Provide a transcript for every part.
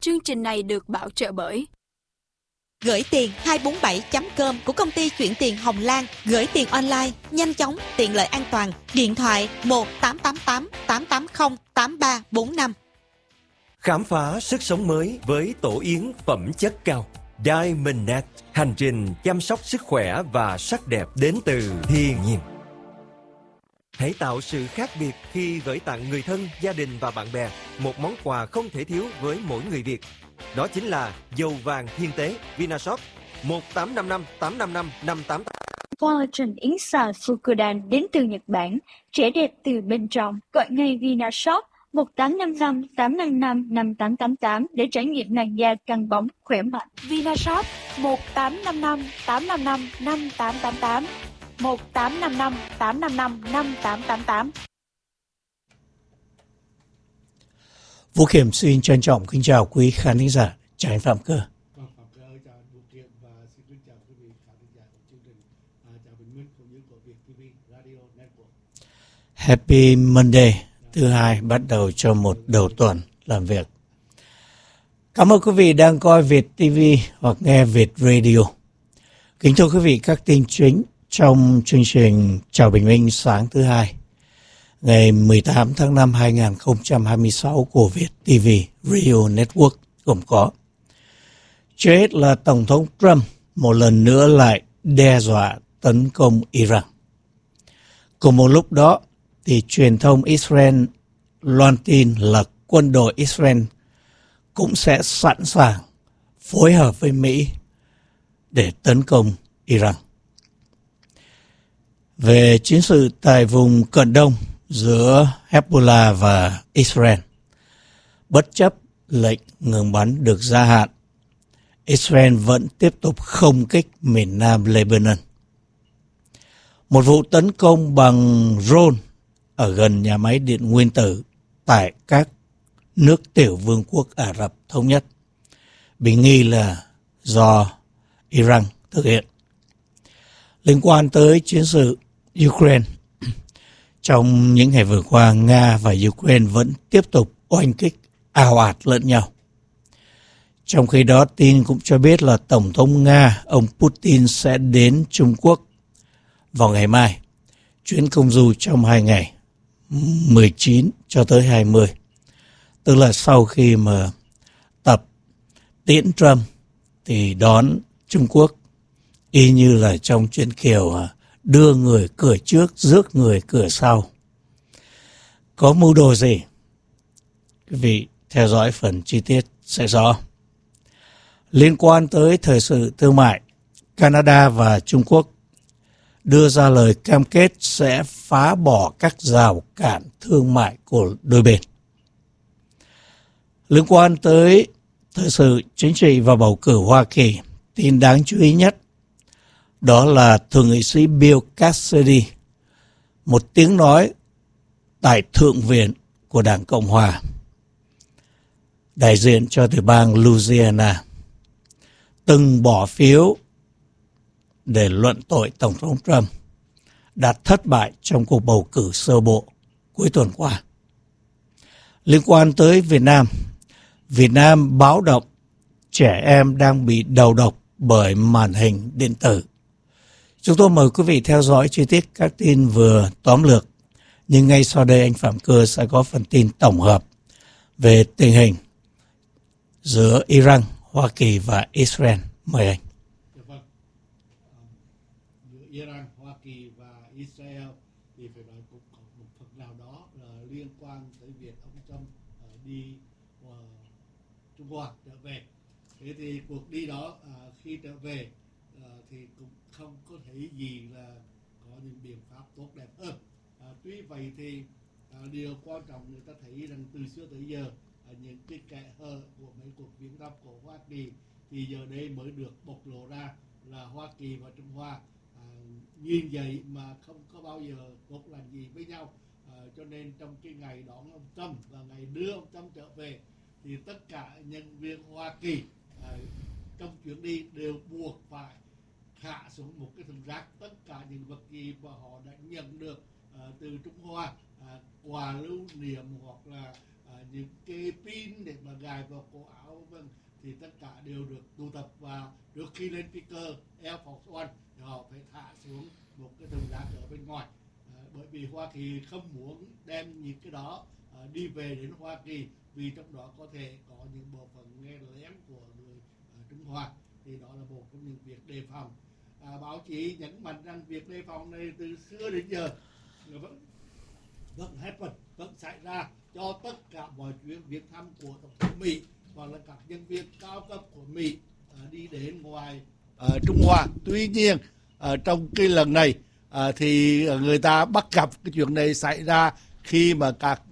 Chương trình này được bảo trợ bởi Gửi tiền 247.com của công ty chuyển tiền Hồng Lan. Gửi tiền online, nhanh chóng, tiện lợi an toàn. Điện thoại 1-888-880-8345. Khám phá sức sống mới với tổ yến phẩm chất cao. Diamondnet, hành trình chăm sóc sức khỏe và sắc đẹp đến từ thiên nhiên. Hãy tạo sự khác biệt khi gửi tặng người thân, gia đình và bạn bè một món quà không thể thiếu với mỗi người Việt. Đó chính là dầu vàng thiên tế Vinashop 1855-855-588. Collagen yến xào Fukudan đến từ Nhật Bản, trẻ đẹp từ bên trong. Gọi ngay Vinashop 1855-855-5888 để trải nghiệm làn da căng bóng, khỏe mạnh. Vinashop 1855-855-5888 1855-855-5888. Vũ Kiểm xin trân trọng kính chào quý khán thính giả. Chào anh Phạm Cơ. Phạm Cơ ơi, chào Vũ Kiểm và xin kính chào quý vị khán thính giả của chương trình. Chào Bình Minh cũng như của Việt TV Radio Network. Happy Monday, thứ hai bắt đầu cho một đầu tuần làm việc. Cảm ơn quý vị đang coi Việt TV hoặc nghe Việt Radio. Kính thưa quý vị, các tin chính trong chương trình Chào Bình Minh sáng thứ hai, ngày 18 tháng 5 2026 của Việt TV Radio Network gồm có: trước hết là Tổng thống Trump một lần nữa lại đe dọa tấn công Iran. Cùng một lúc đó thì truyền thông Israel loan tin là quân đội Israel cũng sẽ sẵn sàng phối hợp với Mỹ để tấn công Iran. Về chiến sự tại vùng Cận Đông giữa Hezbollah và Israel, bất chấp lệnh ngừng bắn được gia hạn, Israel vẫn tiếp tục không kích miền Nam Lebanon. Một vụ tấn công bằng drone ở gần nhà máy điện nguyên tử tại các nước tiểu vương quốc Ả Rập Thống Nhất bị nghi là do Iran thực hiện. Liên quan tới chiến sự Ukraine, trong những ngày vừa qua, Nga và Ukraine vẫn tiếp tục oanh kích ào ạt lẫn nhau. Trong khi đó, tin cũng cho biết là Tổng thống Nga, ông Putin sẽ đến Trung Quốc vào ngày mai, chuyến công du trong 2 ngày, 19 cho tới 20. Tức là sau khi mà tập tiễn Trump thì đón Trung Quốc y như là trong chuyện kiểu đưa người cửa trước, rước người cửa sau. Có mưu đồ gì? Quý vị theo dõi phần chi tiết sẽ rõ. Liên quan tới thời sự thương mại, Canada và Trung Quốc đưa ra lời cam kết sẽ phá bỏ các rào cản thương mại của đôi bên. Liên quan tới thời sự chính trị và bầu cử Hoa Kỳ, tin đáng chú ý nhất đó là Thượng nghị sĩ Bill Cassidy, một tiếng nói tại Thượng viện của Đảng Cộng Hòa, đại diện cho tiểu bang Louisiana, từng bỏ phiếu để luận tội Tổng thống Trump, đã thất bại trong cuộc bầu cử sơ bộ cuối tuần qua. Liên quan tới Việt Nam báo động trẻ em đang bị đầu độc bởi màn hình điện tử. Chúng tôi mời quý vị theo dõi chi tiết các tin vừa tóm lược, nhưng ngay sau đây anh Phạm Cơ sẽ có phần tin tổng hợp về tình hình giữa Iran, Hoa Kỳ và Israel. Mời anh. Giữa Iran, Hoa Kỳ và Israel thì phải nói cũng có một phần nào đó là liên quan tới việc ông Trump đi Trung Hoa trở về. Thế thì cuộc đi đó khi trở về thì cũng không có thấy gì là có những biện pháp tốt đẹp hơn. Tuy vậy thì điều quan trọng người ta thấy rằng từ xưa tới giờ những cái kẽ hở của mấy cuộc viếng thăm của Hoa Kỳ thì giờ đây mới được bộc lộ ra, là Hoa Kỳ và Trung Hoa nhìn vậy mà không có bao giờ tốt lành gì với nhau. Cho nên trong cái ngày đón ông Trump và ngày đưa ông Trump trở về thì tất cả nhân viên Hoa Kỳ trong chuyến đi đều buộc phải hạ xuống một cái thùng rác tất cả những vật gì mà họ đã nhận được từ Trung Hoa, quà lưu niệm hoặc là những cái pin để mà gài vào cổ áo vân, thì tất cả đều được tụ tập, và trước khi lên phi cơ Air Force One thì họ phải thả xuống một cái thùng rác ở bên ngoài, bởi vì Hoa Kỳ không muốn đem những cái đó đi về đến Hoa Kỳ, vì trong đó có thể có những bộ phận nghe lén của người Trung Hoa, thì đó là một trong những việc đề phòng. Báo chí nhấn mạnh rằng việc đề phòng này từ xưa đến giờ vẫn happen, vẫn xảy ra cho tất cả mọi chuyến viếng thăm của tổng thống Mỹ hoặc là các nhân viên cao cấp của Mỹ đi đến ngoài Trung Hoa. Tuy nhiên trong cái lần này thì người ta bắt gặp cái chuyện này xảy ra khi mà các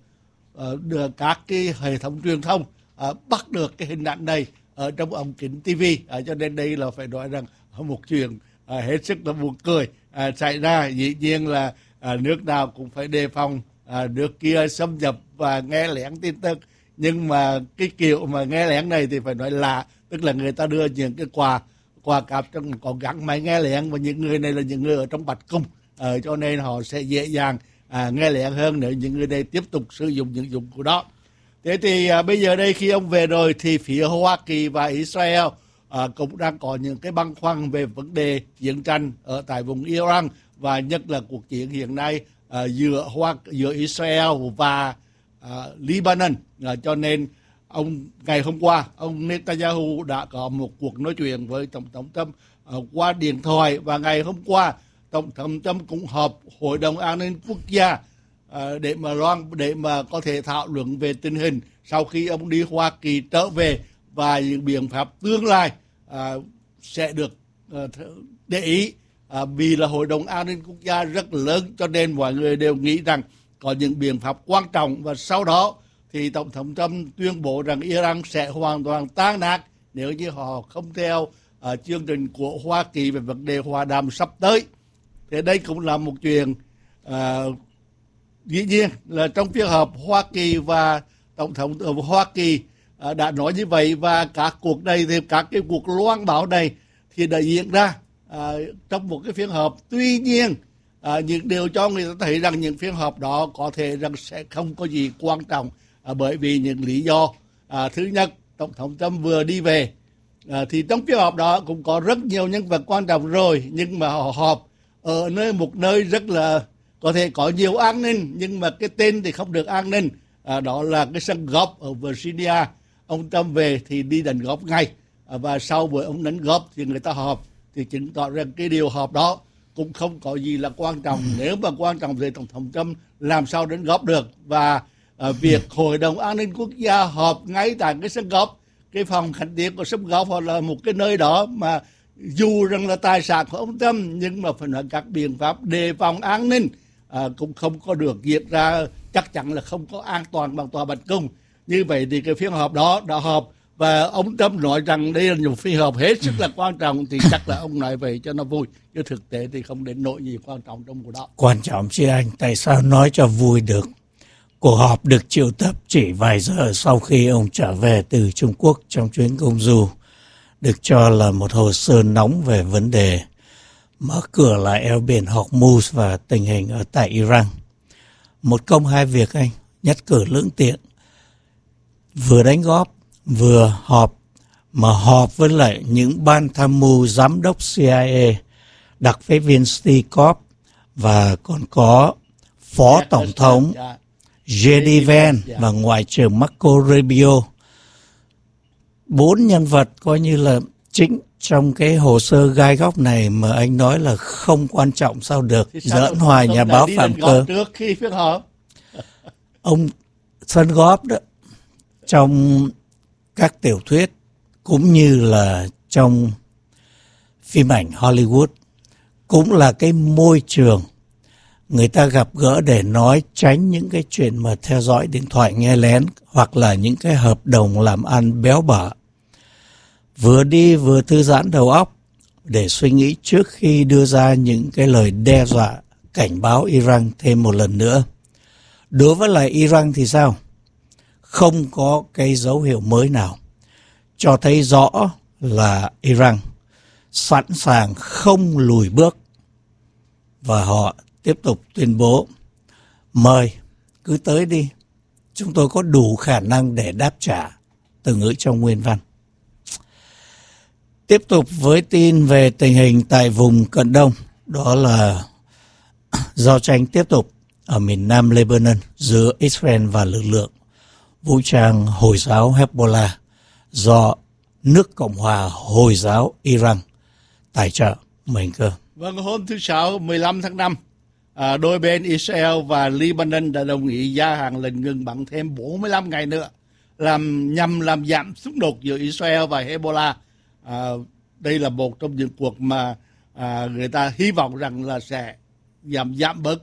cái hệ thống truyền thông bắt được cái hình ảnh này ở trong ống kính TV, cho nên đây là phải nói rằng một chuyện hết sức là buồn cười xảy ra. Dĩ nhiên là nước nào cũng phải đề phòng nước kia xâm nhập và nghe lén tin tức, nhưng mà cái kiểu mà nghe lén này thì phải nói lạ, tức là người ta đưa những cái quà cáp trong có gắn máy nghe lén, và những người này là những người ở trong Bạch Cung, cho nên họ sẽ dễ dàng nghe lén hơn nếu những người này tiếp tục sử dụng những dụng cụ đó. Thế thì bây giờ đây khi ông về rồi thì phía Hoa Kỳ và Israel cũng đang có những cái băn khoăn về vấn đề chiến tranh ở tại vùng Iran, và nhất là cuộc chiến hiện nay giữa Israel và Lebanon. Cho nên ngày hôm qua ông Netanyahu đã có một cuộc nói chuyện với Tổng thống Trump qua điện thoại, và ngày hôm qua Tổng thống Trump cũng họp Hội đồng An ninh Quốc gia để mà có thể thảo luận về tình hình sau khi ông đi Hoa Kỳ trở về, và những biện pháp tương lai sẽ được để ý, vì là Hội đồng An ninh Quốc gia rất lớn, cho nên mọi người đều nghĩ rằng có những biện pháp quan trọng. Và sau đó thì Tổng thống Trump tuyên bố rằng Iran sẽ hoàn toàn tan nát nếu như họ không theo chương trình của Hoa Kỳ về vấn đề hòa đàm sắp tới. Thế đây cũng là một chuyện dĩ nhiên là trong phiên họp Hoa Kỳ và Tổng thống ở Hoa Kỳ đã nói như vậy, và các cuộc này thì các cái cuộc loan báo này thì đã diễn ra trong một cái phiên họp. Tuy nhiên những điều cho người ta thấy rằng những phiên họp đó có thể rằng sẽ không có gì quan trọng, bởi vì những lý do. Thứ nhất, Tổng thống Trump vừa đi về, thì trong phiên họp đó cũng có rất nhiều nhân vật quan trọng rồi, nhưng mà họ họp ở một nơi rất là có thể có nhiều an ninh, nhưng mà cái tên thì không được an ninh. Đó là cái sân golf ở Virginia. Ông Trump về thì đi đánh golf ngay, và sau buổi ông đánh golf thì người ta họp, thì chứng tỏ rằng cái điều họp đó cũng không có gì là quan trọng. Nếu mà quan trọng thì Tổng thống Trump làm sao đánh golf được. Và việc Hội đồng An ninh Quốc gia họp ngay tại cái sân golf, cái phòng khánh tiết của sân golf, hoặc là một cái nơi đó mà dù rằng là tài sản của ông Trump, nhưng mà phải nói các biện pháp đề phòng an ninh cũng không có được diễn ra, chắc chắn là không có an toàn bằng tòa Bạch Cung. Như vậy thì cái phiên họp đó đã họp, và ông Trump nói rằng đây là một phiên họp hết sức là quan trọng, thì chắc là ông nói vậy cho nó vui, chứ thực tế thì không đến nỗi gì quan trọng trong cuộc đó. Quan trọng chứ anh, tại sao nói cho vui được? Cuộc họp được triệu tập chỉ vài giờ sau khi ông trở về từ Trung Quốc trong chuyến công du, được cho là một hồ sơ nóng về vấn đề mở cửa lại eo biển Hormuz và tình hình ở tại Iran. Một công hai việc anh, nhất cử lưỡng tiện. Vừa đánh góp, vừa họp, mà họp với lại những ban tham mưu giám đốc CIA, đặc phái viên Steve Cobb, và còn có Phó Tổng thống J.D. Vance và Ngoại trưởng Marco Rubio. 4 nhân vật coi như là chính trong cái hồ sơ gai góc này, mà anh nói là không quan trọng sao được. Giỡn hoài nhà báo Phạm Cơ. Trước khi phiên họp, ông sân góp đó, trong các tiểu thuyết cũng như là trong phim ảnh Hollywood, cũng là cái môi trường người ta gặp gỡ để nói, tránh những cái chuyện mà theo dõi điện thoại nghe lén, hoặc là những cái hợp đồng làm ăn béo bở. Vừa đi vừa thư giãn đầu óc để suy nghĩ trước khi đưa ra những cái lời đe dọa, cảnh báo Iran thêm một lần nữa. Đối với lại Iran thì sao? Không có cái dấu hiệu mới nào cho thấy rõ là Iran sẵn sàng không lùi bước, và họ tiếp tục tuyên bố mời cứ tới đi, chúng tôi có đủ khả năng để đáp trả, từ ngữ trong nguyên văn. Tiếp tục với tin về tình hình tại vùng Cận Đông, đó là giao tranh tiếp tục ở miền Nam Lebanon giữa Israel và lực lượng vũ trang Hồi giáo Hezbollah do nước Cộng hòa Hồi giáo Iran tài trợ. Mình cơ. Vâng, hôm thứ Sáu 15 tháng 5, đôi bên Israel và Lebanon đã đồng ý gia hạn lệnh ngừng bắn thêm 45 ngày nữa nhằm làm giảm xung đột giữa Israel và Hezbollah. Đây là một trong những cuộc mà người ta hy vọng rằng là sẽ giảm bớt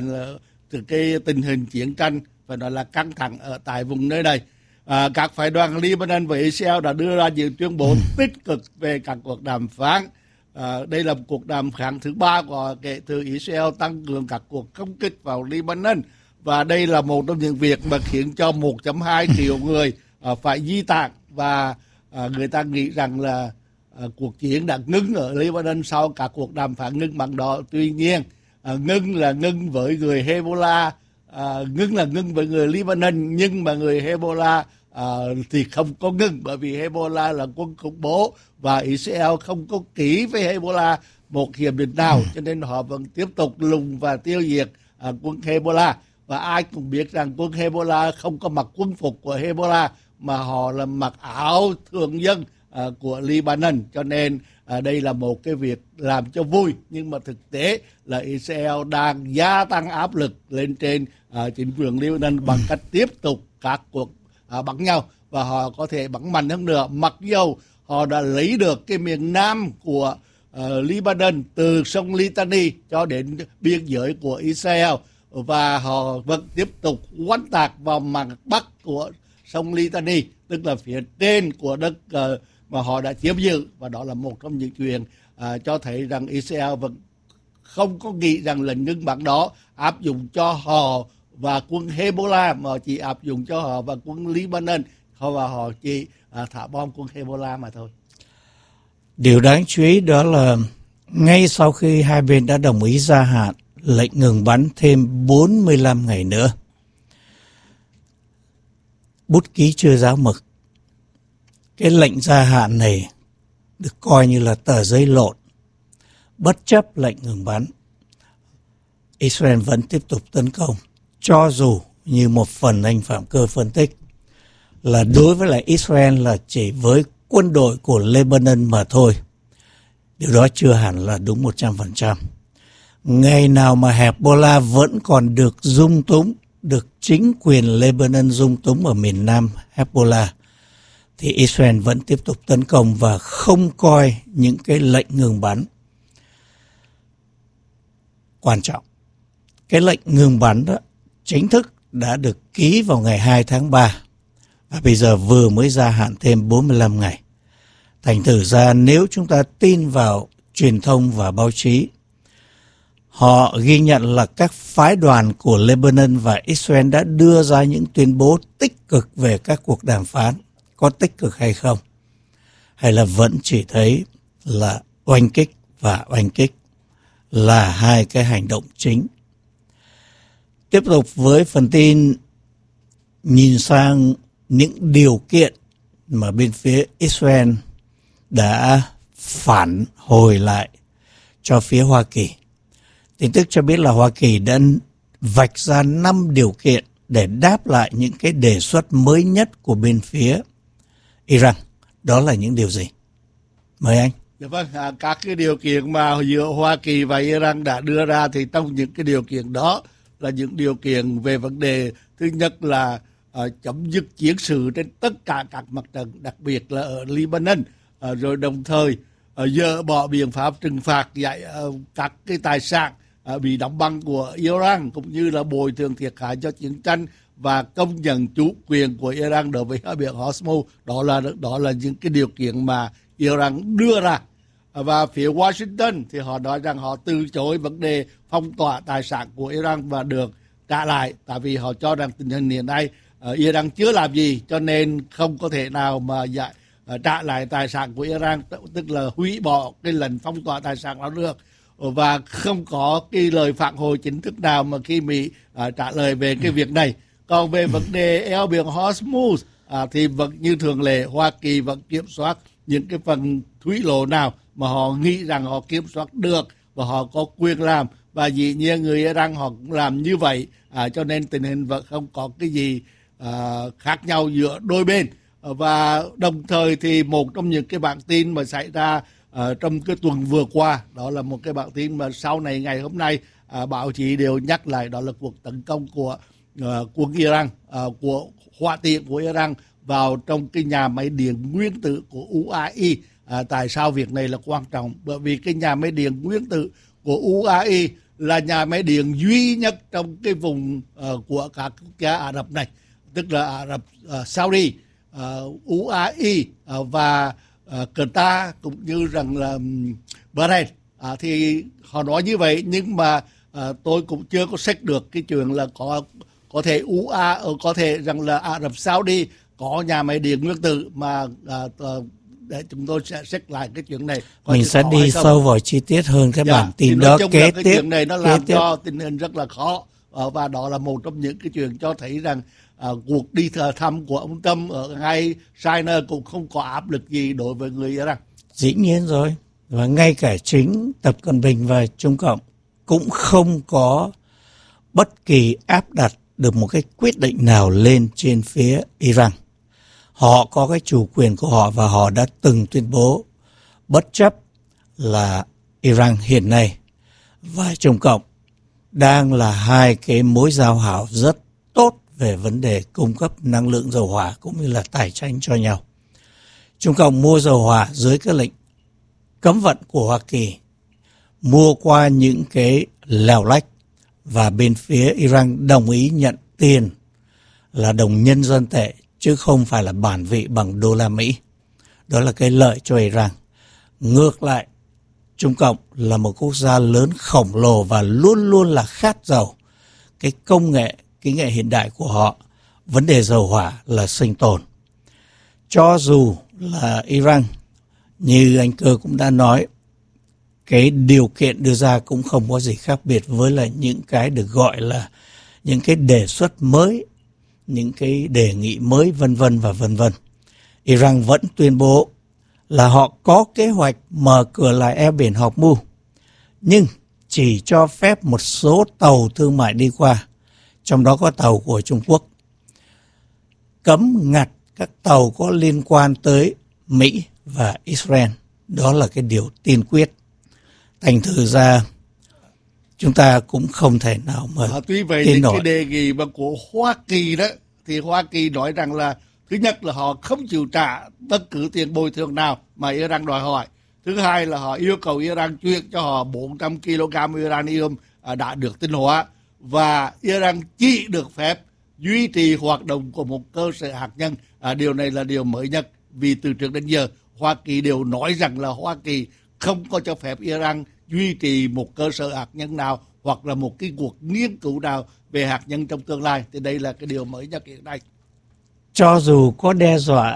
cái tình hình chiến tranh phải nói là căng thẳng ở tại vùng nơi đây. Các phái đoàn Lebanon và Israel đã đưa ra những tuyên bố tích cực về các cuộc đàm phán. Đây là cuộc đàm phán thứ 3 kể từ Israel tăng cường các cuộc không kích vào Lebanon, và đây là một trong những việc mà khiến cho 1.2 triệu người phải di tản, và người ta nghĩ rằng là cuộc chiến đã ngưng ở Lebanon sau cả cuộc đàm phán ngưng bắn đó. Tuy nhiên ngưng là ngưng với người Hezbollah, ngưng là ngưng với người Lebanon, nhưng mà người Hezbollah thì không có ngưng, bởi vì Hezbollah là quân khủng bố và Israel không có ký với Hezbollah một hiệp định nào, cho nên họ vẫn tiếp tục lùng và tiêu diệt quân Hezbollah. Và ai cũng biết rằng quân Hezbollah không có mặc quân phục của Hezbollah, mà họ là mặc áo thường dân của Lebanon, cho nên đây là một cái việc làm cho vui, nhưng mà thực tế là Israel đang gia tăng áp lực lên trên chính quyền Lebanon bằng cách tiếp tục các cuộc bắn nhau, và họ có thể bắn mạnh hơn nữa, mặc dầu họ đã lấy được cái miền nam của Lebanon từ sông Litani cho đến biên giới của Israel, và họ vẫn tiếp tục oanh tạc vào mặt bắc của sông Litani, tức là phía trên của đất mà họ đã chiếm giữ. Và đó là một trong những chuyện cho thấy rằng Israel vẫn không có nghĩ rằng lệnh ngưng bắn đó áp dụng cho họ và quân Hezbollah, mà chỉ áp dụng cho họ và quân Lebanon, và họ chỉ thả bom quân Hezbollah mà thôi. Điều đáng chú ý đó là ngay sau khi hai bên đã đồng ý gia hạn lệnh ngừng bắn thêm 45 ngày nữa, bút ký chưa giáo mực, cái lệnh gia hạn này được coi như là tờ giấy lộn. Bất chấp lệnh ngừng bắn, Israel vẫn tiếp tục tấn công, cho dù như một phần anh Phạm Cơ phân tích là đối với lại Israel là chỉ với quân đội của Lebanon mà thôi. Điều đó chưa hẳn là đúng 100%. Ngày nào mà Hezbollah vẫn còn được dung túng, được chính quyền Lebanon dung túng ở miền nam Hezbollah, thì Israel vẫn tiếp tục tấn công và không coi những cái lệnh ngừng bắn quan trọng. Cái lệnh ngừng bắn đó chính thức đã được ký vào ngày 2 tháng 3 và bây giờ vừa mới gia hạn thêm 45 ngày. Thành thử ra nếu chúng ta tin vào truyền thông và báo chí, họ ghi nhận là các phái đoàn của Lebanon và Israel đã đưa ra những tuyên bố tích cực về các cuộc đàm phán. Có tích cực hay không? Hay là vẫn chỉ thấy là oanh kích và oanh kích là hai cái hành động chính? Tiếp tục với phần tin nhìn sang những điều kiện mà bên phía Israel đã phản hồi lại cho phía Hoa Kỳ. Tin tức cho biết là Hoa Kỳ đã vạch ra 5 điều kiện để đáp lại những cái đề xuất mới nhất của bên phía Iran. Đó là những điều gì? Mời anh. Dạ vâng, các cái điều kiện mà giữa Hoa Kỳ và Iran đã đưa ra thì trong những cái điều kiện đó là những điều kiện về vấn đề thứ nhất là chấm dứt chiến sự trên tất cả các mặt trận, đặc biệt là ở Lebanon, rồi đồng thời dỡ bỏ biện pháp trừng phạt các cái tài sản bị đóng băng của Iran, cũng như là bồi thường thiệt hại cho chiến tranh và công nhận chủ quyền của Iran đối với eo biển Hormuz. Đó là những cái điều kiện mà Iran đưa ra. Và phía Washington thì họ nói rằng họ từ chối vấn đề phong tỏa tài sản của Iran và được trả lại, tại vì họ cho rằng tình hình hiện nay Iran chưa làm gì, cho nên không có thể nào mà trả lại tài sản của Iran, tức là hủy bỏ cái lệnh phong tỏa tài sản đó được, và không có cái lời phản hồi chính thức nào mà khi Mỹ trả lời về cái việc này. Còn về vấn đề eo biển Hormuz thì vẫn như thường lệ, Hoa Kỳ vẫn kiểm soát những cái phần thủy lộ nào mà họ nghĩ rằng họ kiểm soát được và họ có quyền làm, và dĩ nhiên người Iran họ cũng làm như vậy, cho nên tình hình vẫn không có cái gì khác nhau giữa đôi bên. Và đồng thời thì một trong những cái bản tin mà xảy ra trong cái tuần vừa qua, đó là một cái bản tin mà sau này ngày hôm nay báo chí đều nhắc lại, đó là cuộc tấn công của quân Iran, của hỏa tiễn của Iran vào trong cái nhà máy điện nguyên tử của UAE. Tại sao việc này là quan trọng? Bởi vì cái nhà máy điện nguyên tử của UAE là nhà máy điện duy nhất trong cái vùng của các quốc gia Ả Rập này, tức là Ả Rập Saudi, UAE và Qatar cũng như rằng là Bahrain. Thì họ nói như vậy, nhưng mà tôi cũng chưa có check được cái chuyện là có thể có thể rằng là Ả Rập Saudi có nhà máy điện nguyên tử, mà để chúng tôi sẽ check lại cái chuyện này. Mình sẽ đi sâu vào chi tiết hơn cái bản tin đó kế tiếp. Cái chuyện này nó làm cho tình hình rất là khó, và đó là một trong những cái chuyện cho thấy rằng cuộc đi thăm của ông Trump ở ngay China cũng không có áp lực gì đối với người Iran. Dĩ nhiên rồi, và ngay cả chính Tập Cận Bình và Trung Cộng cũng không có bất kỳ áp đặt được một cái quyết định nào lên trên phía Iran. Họ có cái chủ quyền của họ và họ đã từng tuyên bố bất chấp là Iran hiện nay và Trung Cộng đang là hai cái mối giao hảo rất tốt về vấn đề cung cấp năng lượng dầu hỏa cũng như là tài chính cho nhau. Trung Cộng mua dầu hỏa dưới cái lệnh cấm vận của Hoa Kỳ, mua qua những cái lèo lách, và bên phía Iran đồng ý nhận tiền là đồng nhân dân tệ chứ không phải là bản vị bằng đô la Mỹ. Đó là cái lợi cho Iran. Ngược lại, Trung Cộng là một quốc gia lớn khổng lồ và luôn luôn là khát dầu. Cái công nghệ, kỹ nghệ hiện đại của họ, vấn đề dầu hỏa là sinh tồn. Cho dù là Iran, như anh Cơ cũng đã nói, cái điều kiện đưa ra cũng không có gì khác biệt với là những cái được gọi là những cái đề xuất mới, những cái đề nghị mới vân vân và vân vân. Iran vẫn tuyên bố là họ có kế hoạch mở cửa lại eo biển Hormuz, nhưng chỉ cho phép một số tàu thương mại đi qua, trong đó có tàu của Trung Quốc. Cấm ngặt các tàu có liên quan tới Mỹ và Israel. Đó là cái điều tiên quyết. Thành thử ra chúng ta cũng không thể nào mà tuy vậy thì cái đề nghị mà của Hoa Kỳ đó, thì Hoa Kỳ nói rằng là thứ nhất là họ không chịu trả bất cứ tiền bồi thường nào mà Iran đòi hỏi. Thứ hai là họ yêu cầu Iran chuyển cho họ 400 kg uranium đã được tinh hóa, và Iran chỉ được phép duy trì hoạt động của một cơ sở hạt nhân. Điều này là điều mới nhất, vì từ trước đến giờ Hoa Kỳ đều nói rằng là Hoa Kỳ không có cho phép Iran duy trì một cơ sở hạt nhân nào hoặc là một cái cuộc nghiên cứu nào về hạt nhân trong tương lai. Thì đây là cái điều mới nhất hiện nay. Cho dù có đe dọa,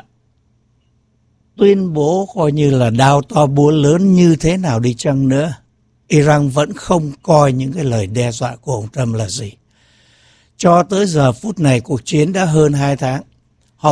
tuyên bố coi như là đao to búa lớn như thế nào đi chăng nữa, Iran vẫn không coi những cái lời đe dọa của ông Trump là gì. Cho tới giờ phút này cuộc chiến đã hơn 2 tháng. Họ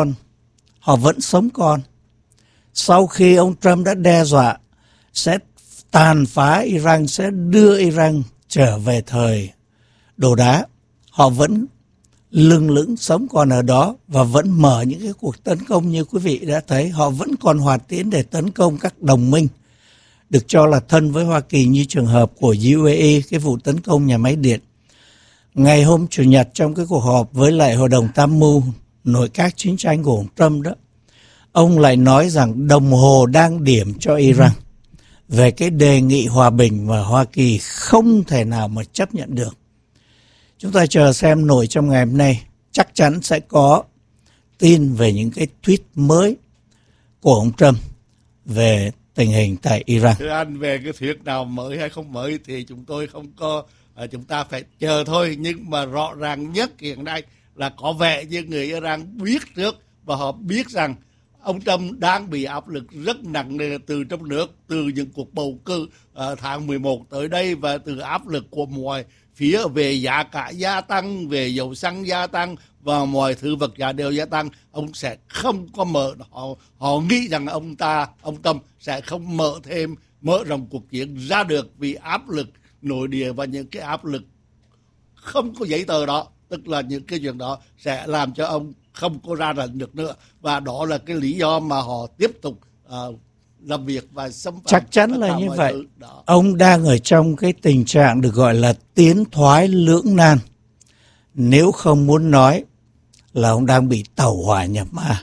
vẫn sống còn. Sau khi ông Trump đã đe dọa sẽ tàn phá Iran, sẽ đưa Iran trở về thời đồ đá, họ vẫn lừng lững sống còn ở đó và vẫn mở những cái cuộc tấn công như quý vị đã thấy. Họ vẫn còn hoạt tiến để tấn công các đồng minh được cho là thân với Hoa Kỳ, như trường hợp của UAE, cái vụ tấn công nhà máy điện. Ngày hôm Chủ nhật trong cái cuộc họp với lại Hội đồng Tham mưu nội các chiến tranh của ông Trump đó, ông lại nói rằng đồng hồ đang điểm cho Iran về cái đề nghị hòa bình mà Hoa Kỳ không thể nào mà chấp nhận được. Chúng ta chờ xem nổi trong ngày hôm nay, chắc chắn sẽ có tin về những cái tweet mới của ông Trump về tình hình tại Iran. Thưa anh, về cái thuyết nào mới hay không mới thì chúng tôi không có, chúng ta phải chờ thôi. Nhưng mà rõ ràng nhất hiện nay là có vẻ như người Iran biết trước, và họ biết rằng ông Trump đang bị áp lực rất nặng nề từ trong nước, từ những cuộc bầu cử tháng 11 tới đây, và từ áp lực của phía về giá cả gia tăng, về dầu xăng gia tăng và mọi thứ vật giá đều gia tăng, ông sẽ không có mở, họ nghĩ rằng ông Tâm sẽ không mở rộng cuộc chiến ra được vì áp lực nội địa và những cái áp lực không có giấy tờ đó, tức là những cái chuyện đó sẽ làm cho ông không có ra lệnh được nữa, và đó là cái lý do mà họ tiếp tục làm việc và xâm phạm. Chắc chắn là như vậy. Ông đang ở trong cái tình trạng được gọi là tiến thoái lưỡng nan. Nếu không muốn nói là ông đang bị tẩu hỏa nhập ma.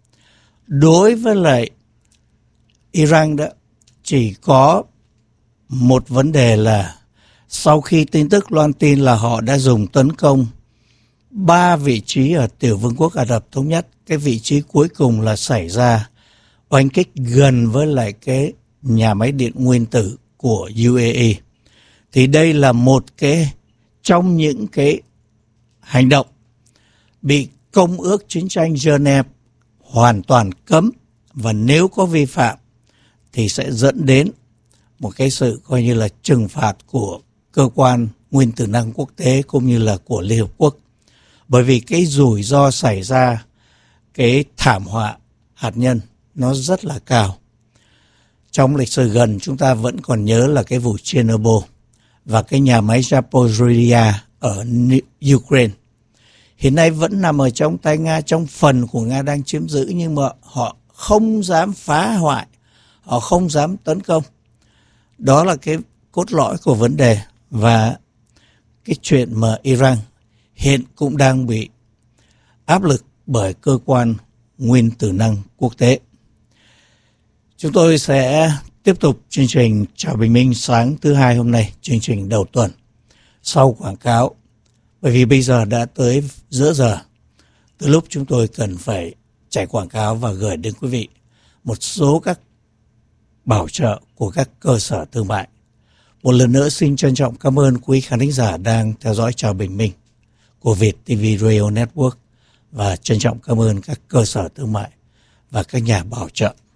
Đối với lại Iran đó, chỉ có một vấn đề là sau khi tin tức loan tin là họ đã dùng tấn công 3 vị trí ở Tiểu Vương quốc Ả Rập Thống Nhất, cái vị trí cuối cùng là xảy ra oanh kích gần với lại cái nhà máy điện nguyên tử của UAE. Thì đây là một cái trong những cái hành động bị Công ước Chiến tranh Geneva hoàn toàn cấm, và nếu có vi phạm thì sẽ dẫn đến một cái sự coi như là trừng phạt của cơ quan nguyên tử năng quốc tế cũng như là của Liên Hợp Quốc. Bởi vì cái rủi ro xảy ra cái thảm họa hạt nhân nó rất là cao. Trong lịch sử gần chúng ta vẫn còn nhớ là cái vụ Chernobyl và cái nhà máy Zaporizhzhia ở Ukraine. Hiện nay vẫn nằm ở trong tay Nga, trong phần của Nga đang chiếm giữ, nhưng mà họ không dám phá hoại, họ không dám tấn công. Đó là cái cốt lõi của vấn đề. Và cái chuyện mà Iran hiện cũng đang bị áp lực bởi cơ quan nguyên tử năng quốc tế. Chúng tôi sẽ tiếp tục chương trình Chào Bình Minh sáng thứ Hai hôm nay, chương trình đầu tuần, sau quảng cáo. Bởi vì bây giờ đã tới giữa giờ, từ lúc chúng tôi cần phải chạy quảng cáo và gửi đến quý vị một số các bảo trợ của các cơ sở thương mại. Một lần nữa xin trân trọng cảm ơn quý khán thính giả đang theo dõi Chào Bình Minh của Việt TV Radio Network, và trân trọng cảm ơn các cơ sở thương mại và các nhà bảo trợ.